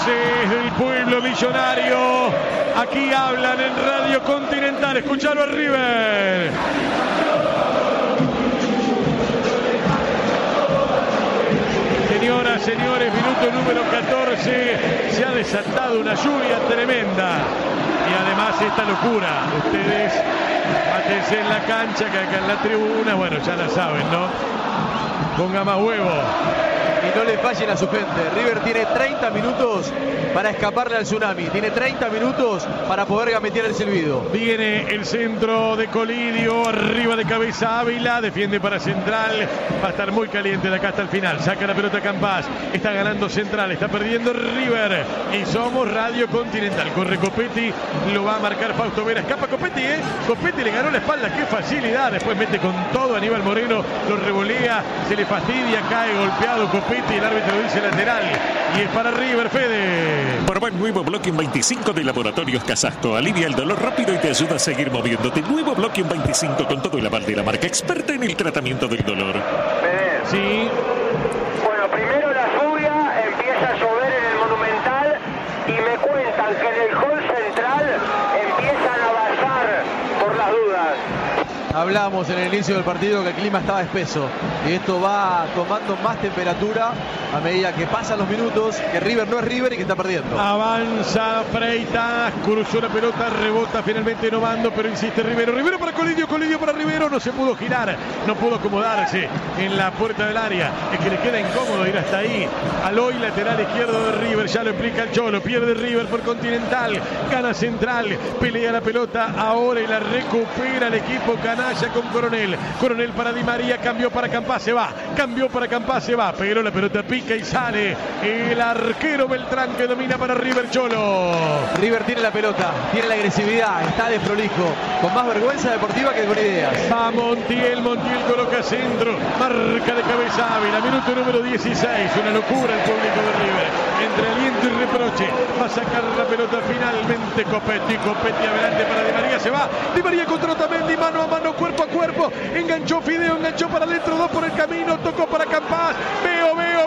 Voces del pueblo millonario. Aquí hablan en Radio Continental. Escuchalo a River. Señoras, señores, minuto número 14. Se ha desatado una lluvia tremenda. Y además esta locura. Ustedes mátense en la cancha, que acá en la tribuna, bueno, ya la saben, ¿no? Ponga más huevo. Y no le fallen a su gente. River tiene 30 minutos para escaparle al tsunami. Tiene 30 minutos para poder gambetear el silbido. Viene el centro de Colidio. Arriba de cabeza Ávila. Defiende para Central. Va a estar muy caliente de acá hasta el final. Saca la pelota Campás. Está ganando Central. Está perdiendo River. Y somos Radio Continental. Corre Copetti. Lo va a marcar Fausto Vera. Escapa Copetti, ¿eh? Copetti le ganó la espalda. ¡Qué facilidad! Después mete con todo Aníbal Moreno. Lo revolea. Se le fastidia. Cae golpeado Copetti. Y el árbitro dice lateral. Y es para River, Fede. Prueba el nuevo Blocking 25 de Laboratorios Casasco. Alivia el dolor rápido y te ayuda a seguir moviéndote. Nuevo Blocking 25 con todo el aval de la marca experta en el tratamiento del dolor. Sí. Bueno, primero la lluvia, empieza a llover en el Monumental y me cuentan que en el hall central empiezan a bajar por las dudas. Hablamos en el inicio del partido que el clima estaba espeso y esto va tomando más temperatura a medida que pasan los minutos, que River no es River y que está perdiendo. Avanza Freitas, cruzó la pelota, rebota finalmente Novando, pero insiste Rivero. Rivero para Colidio, Colidio para Rivero, no se pudo girar, no pudo acomodarse en la puerta del área. Es que le queda incómodo ir hasta ahí. Aloy, lateral izquierdo de River, ya lo explica el Cholo, pierde River por Continental, gana Central, pelea la pelota ahora y la recupera el equipo canalla con Coronel. Coronel para Di María, cambió para Campás, se va, cambió para Campás, se va, pero la pelota pica y sale el arquero Beltrán que domina para River. Cholo. River tiene la pelota, tiene la agresividad, está desprolijo, con más vergüenza deportiva que con ideas. Va Montiel, Montiel coloca centro, marca de cabeza Ávila, minuto número 16, una locura el público de River, entre aliento y reproche, va a sacar la pelota finalmente Copetti, Copetti adelante para Di María, se va, Di María contra Otamendi, mano a mano, cuerpo a cuerpo, enganchó Fideo, enganchó para adentro, dos por el camino, tocó para Campás, veo,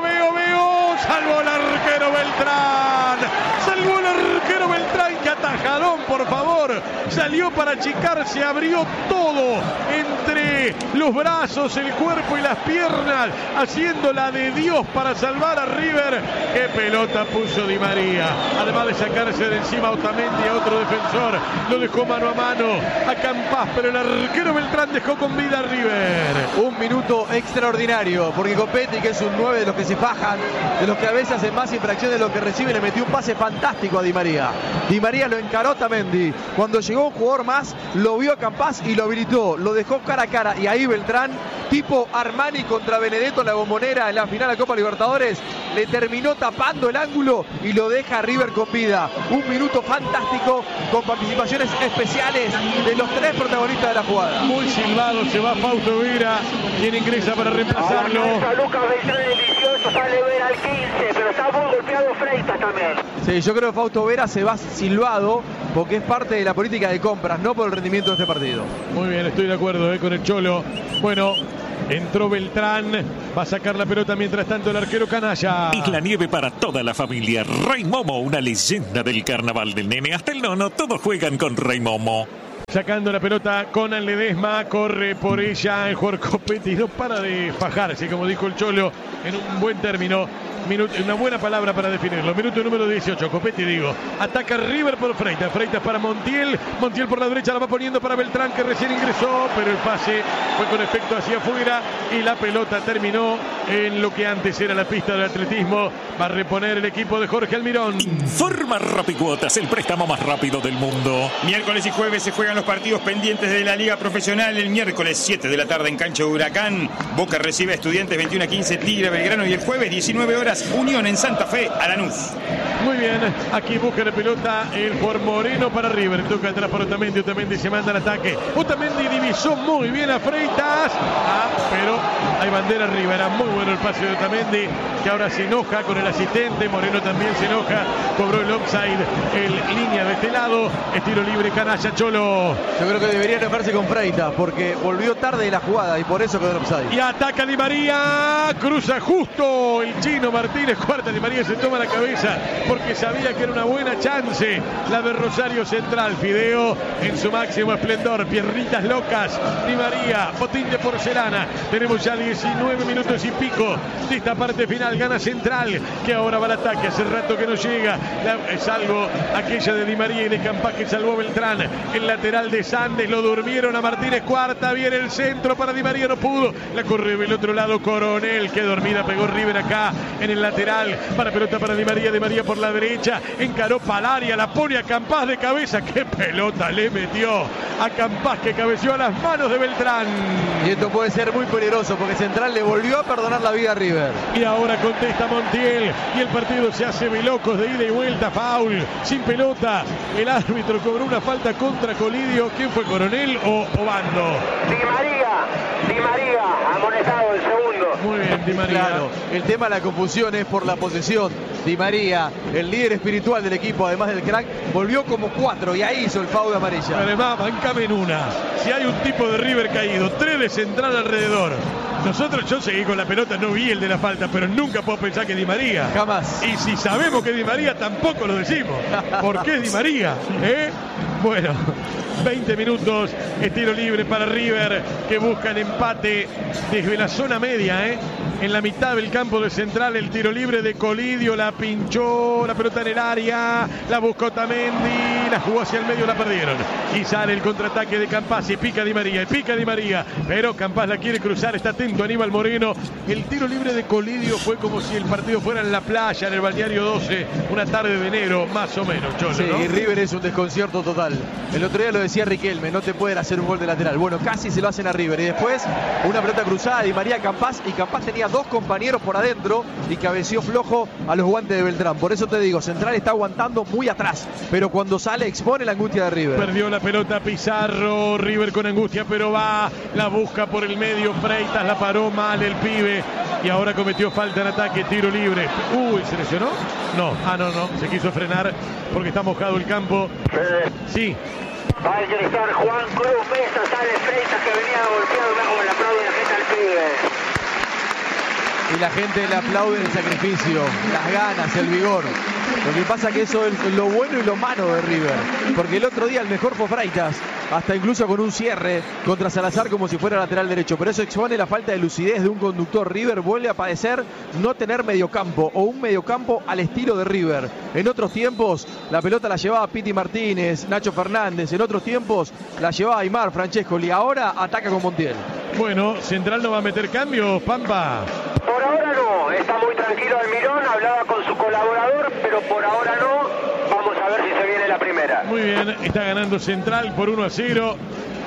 salvó el arquero Beltrán, salvó el arquero Beltrán, que atajadón, por favor, salió para achicar, se abrió todo entre los brazos, el cuerpo y las piernas, haciendo la de Dios para salvar a River. Qué pelota puso Di María, además de sacarse de encima a Otamendi, a otro defensor, lo dejó mano a mano a Campás, pero el arquero Beltrán dejó con vida a River. Un minuto extraordinario, porque Copetti, que es un 9 de los que se fajan, de los que a veces hacen más infracciones de lo que recibe, le metió un pase fantástico a Di María. Di María lo encaró a Otamendi. Cuando llegó un jugador más, lo vio a Campás y lo habilitó, lo dejó cara a cara. Y ahí Beltrán, tipo Armani contra Benedetto en la Bombonera en la final de la Copa Libertadores, le terminó tapando el ángulo y lo deja a River con vida. Un minuto fantástico con participaciones especiales de los tres protagonistas de la jugada. Muy silbado, se va Fausto Vera, quien ingresa para reemplazarlo. Ahora Lucas Beltrán el 18, sale Vera al 15, pero está muy golpeado Freitas también. Sí, yo creo que Fausto Vera se va silbado porque es parte de la política de compras, no por el rendimiento de este partido. Muy bien, estoy de acuerdo con el Cholo. Bueno, entró Beltrán, va a sacar la pelota mientras tanto el arquero canalla. Isla Nieve para toda la familia. Rey Momo, una leyenda del carnaval, del nene hasta el nono, todos juegan con Rey Momo. Sacando la pelota Conan Ledesma, corre por ella el jugador Copetti, no para de fajarse, como dijo el Cholo, en un buen término. Una buena palabra para definirlo. Minuto número 18, Copetti digo. Ataca River por Freitas. Freitas para Montiel. Montiel por la derecha la va poniendo para Beltrán, que recién ingresó, pero el pase fue con efecto hacia afuera y la pelota terminó en lo que antes era la pista del atletismo. Va a reponer el equipo de Jorge Almirón. Informa Rapicuotas, el préstamo más rápido del mundo. Miércoles y jueves se juegan los partidos pendientes de la Liga Profesional. El miércoles 7 de la tarde en cancha de Huracán, Boca recibe a Estudiantes 21-15, Tigre Belgrano, y el jueves 19 horas Unión en Santa Fe a Lanús. Muy bien, aquí busca la pelota el jugador Moreno para River, toca atrás para Otamendi, Otamendi se manda al ataque, Otamendi divisó muy bien a Freitas, pero hay bandera arriba, era muy bueno el pase de Otamendi, que ahora se enoja con el asistente, Moreno también se enoja, cobró el offside, el línea de este lado, estilo libre canalla Cholo. Yo creo que debería enojarse con Freitas, porque volvió tarde la jugada y por eso quedó el offside. Y ataca Di María, cruza justo el chino Martínez, cuarta, Di María se toma la cabeza, porque sabía que era una buena chance la de Rosario Central. Fideo en su máximo esplendor, piernitas locas, Di María, botín de porcelana. Tenemos ya 19 minutos y pico de esta parte final. Gana Central, que ahora va al ataque. Hace rato que no llega, salvo aquella de Di María y de Campás que salvó a Beltrán. El lateral de Sandes, lo durmieron a Martínez Cuarta. Viene el centro para Di María, no pudo. La corre del otro lado Coronel, que dormida pegó River acá en el lateral. Para pelota para Di María por la derecha. Encaró Palaria, la pone a Campás de cabeza. ¡Qué pelota le metió a Campás, que cabeció a las manos de Beltrán! Y esto puede ser muy peligroso porque Central le volvió a perdonar la vida a River. Y ahora contesta Montiel y el partido se hace velocos de ida y vuelta. Foul, sin pelota. El árbitro cobró una falta contra Colidio. ¿Quién fue, Coronel o Bando? Di María, amonestado el segundo. Muy bien, Di María. Claro, el tema de la confusión es por la posesión. Di María, el líder espiritual del equipo, además del crack, volvió como 4 y ahí hizo el foul de amarilla. Además, bancame en una. Si hay un tipo de River caído, 3 de Central alrededor. Yo seguí con la pelota, no vi el de la falta, pero nunca puedo pensar que Di María. Jamás. Y si sabemos que Di María, tampoco lo decimos. ¿Por qué Di María? Bueno, 20 minutos, tiro libre para River, que busca el empate desde la zona media, en la mitad del campo de Central. El tiro libre de Colidio, la pinchó, la pelota en el área, la buscó Otamendi, la jugó hacia el medio, la perdieron. Y sale el contraataque de Campás y pica Di María, pero Campás la quiere cruzar, está atento Aníbal Moreno. El tiro libre de Colidio fue como si el partido fuera en la playa, en el balneario 12, una tarde de enero, más o menos, Cholo, sí, ¿no? Y River es un desconcierto total. El otro día lo decía Riquelme, no te pueden hacer un gol de lateral. Bueno, casi se lo hacen a River. Y después una pelota cruzada de Di María Campás, y Campás tenía 2 compañeros por adentro y cabeció flojo a los guantes de Beltrán. Por eso te digo, Central está aguantando muy atrás, pero cuando sale expone la angustia de River. Perdió la pelota Pizarro, River con angustia, pero va, la busca por el medio, Freitas, la paró mal el pibe y ahora cometió falta en ataque, tiro libre. ¿Se lesionó? No, no, se quiso frenar porque está mojado el campo. Sí. Va a ingresar Juan Cruz Mesa, sale Freitas, que venía golpeado, como le aplaude la gente al pibe. Y la gente le aplaude el sacrificio, las ganas, el vigor. Lo que pasa que eso es lo bueno y lo malo de River. Porque el otro día el mejor fue Freitas, hasta incluso con un cierre contra Salazar como si fuera lateral derecho. Pero eso expone la falta de lucidez de un conductor. River vuelve a padecer no tener mediocampo, o un mediocampo al estilo de River. En otros tiempos la pelota la llevaba Piti Martínez, Nacho Fernández. En otros tiempos la llevaba Aymar, Francescoli. Ahora ataca con Montiel. Bueno, Central no va a meter cambios, Pampa. Por ahora no, está muy tranquilo Almirón, hablaba con su colaborador, pero por ahora no. Vamos a ver si se viene la primera. Muy bien, está ganando Central por 1-0.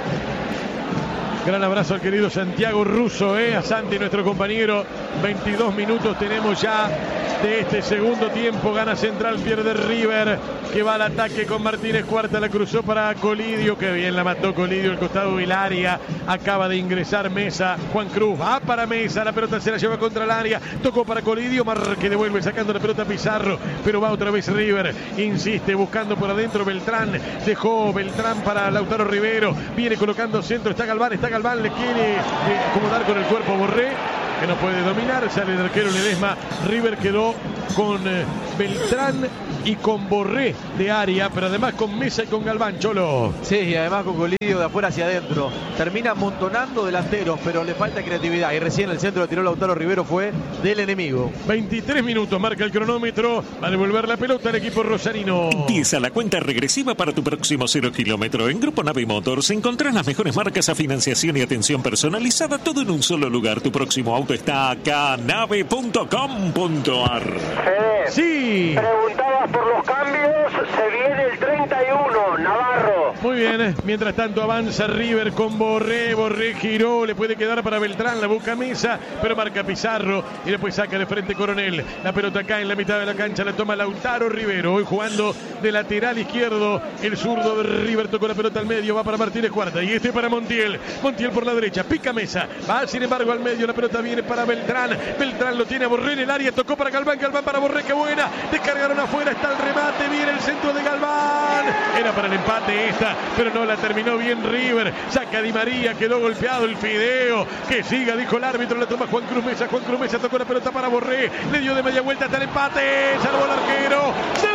Gran abrazo al querido Santiago Russo, a Santi, nuestro compañero. 22 minutos tenemos ya de este segundo tiempo. Gana Central, pierde River, que va al ataque con Martínez Cuarta. La cruzó para Colidio, que bien la mató Colidio, el costado del área. Acaba de ingresar Mesa, Juan Cruz va para Mesa, la pelota se la lleva contra el área, tocó para Colidio, que devuelve sacando la pelota a Pizarro, pero va otra vez River, insiste buscando por adentro Beltrán, dejó Beltrán para Lautaro Rivero, viene colocando centro, está Galván, le quiere acomodar con el cuerpo Borré, que no puede dominar, sale el arquero Ledesma. River quedó con Beltrán y con Borré de área, pero además con Mesa y con Galván, Cholo. Sí, y además con Colidio de afuera hacia adentro. Termina amontonando delanteros, pero le falta creatividad. Y recién el centro que tiró Lautaro Rivero fue del enemigo. 23 minutos, marca el cronómetro. Va a devolver la pelota al equipo rosarino. Empieza la cuenta regresiva para tu próximo 0 kilómetro. En Grupo Nave Motors encontrás las mejores marcas a financiación y atención personalizada, todo en un solo lugar. Tu próximo auto está acá, nave.com.ar. Sí. Preguntabas por los cambios, se viene el 31, Navarro. Muy bien, mientras tanto avanza River con Borré, giró, le puede quedar para Beltrán, la busca Mesa, pero marca Pizarro y después saca de frente Coronel. La pelota acá en la mitad de la cancha, la toma Lautaro Rivero, hoy jugando de lateral izquierdo, el zurdo de River tocó la pelota al medio, va para Martínez Cuarta y para Montiel por la derecha, pica Mesa, va sin embargo al medio, la pelota viene para Beltrán lo tiene a Borré en el área, tocó para Galván para Borré, qué buena, descargaron afuera, está el remate, viene el centro de Galván, era para el empate esta, pero no la terminó bien River, saca Di María, quedó golpeado el Fideo, que siga, dijo el árbitro, la toma Juan Cruz Mesa tocó la pelota para Borré, le dio de media vuelta hasta el empate, salvó el arquero,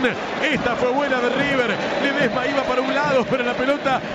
Esta fue buena de River. Ledesma iba para un lado, pero la pelota